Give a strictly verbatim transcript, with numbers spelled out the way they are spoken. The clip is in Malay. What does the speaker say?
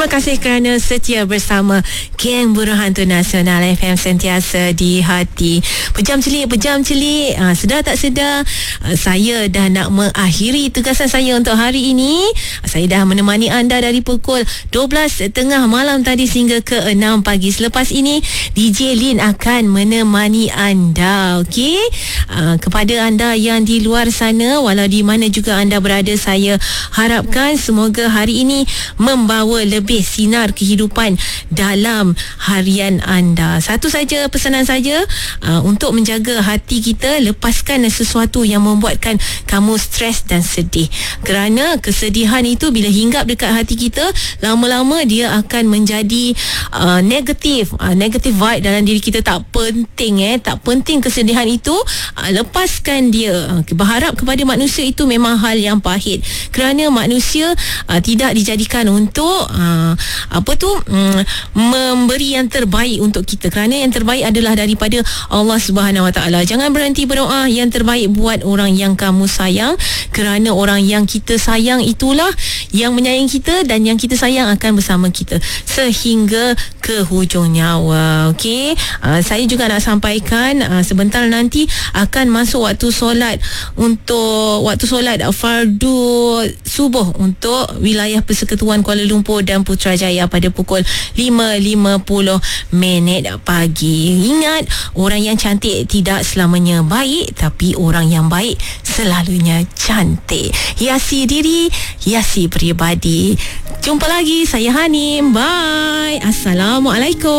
Terima kasih kerana setia bersama Geng Buruh Hantu Nasional F M sentiasa di hati. Pejam celik, pejam celik. Ha, sedar tak sedar, ha, saya dah nak mengakhiri tugasan saya untuk hari ini. Ha, saya dah menemani anda dari pukul dua belas tiga puluh malam tadi sehingga ke enam pagi. Selepas ini, D J Lin akan menemani anda. Okey? Ha, kepada anda yang di luar sana, walau di mana juga anda berada, saya harapkan semoga hari ini membawa lebih sinar kehidupan dalam harian anda. Satu saja pesanan saja, uh, untuk menjaga hati kita, lepaskan sesuatu yang membuatkan kamu stres dan sedih. Kerana kesedihan itu bila hinggap dekat hati kita, lama-lama dia akan menjadi uh, negatif, uh, negatif vibe dalam diri kita. Tak penting eh, tak penting kesedihan itu, uh, lepaskan dia. Uh, berharap kepada manusia itu memang hal yang pahit, kerana manusia uh, tidak dijadikan untuk uh, apa tu um, memberi yang terbaik untuk kita, kerana yang terbaik adalah daripada Allah Subhanahu Wa Taala. Jangan berhenti berdoa yang terbaik buat orang yang kamu sayang, kerana orang yang kita sayang itulah yang menyayangi kita, dan yang kita sayang akan bersama kita sehingga ke hujung nyawa. Okey, uh, saya juga nak sampaikan uh, sebentar nanti akan masuk waktu solat, untuk waktu solat fardu subuh untuk wilayah Persekutuan Kuala Lumpur dan Putrajaya pada pukul lima lima puluh minit pagi. Ingat, orang yang cantik tidak selamanya baik, tapi orang yang baik selalunya cantik. Hiasi diri, hiasi peribadi. Jumpa lagi, saya Hanim. Bye. Assalamualaikum.